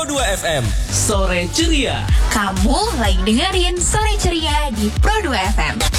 Pro 2 FM. Sore Ceria. Kamu lagi dengerin Sore Ceria di Pro 2 FM.